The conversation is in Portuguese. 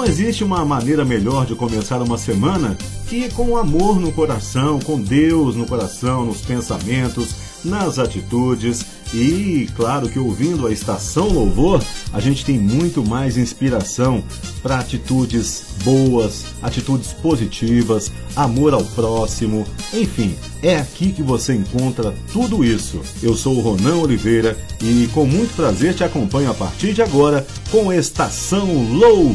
Não existe uma maneira melhor de começar uma semana que com amor no coração, com Deus no coração, nos pensamentos, nas atitudes. E claro que ouvindo a Estação Louvor, a gente tem muito mais inspiração para atitudes boas, atitudes positivas, amor ao próximo, enfim, é aqui que você encontra tudo isso. Eu sou o Ronan Oliveira e com muito prazer te acompanho a partir de agora com Estação Louvor.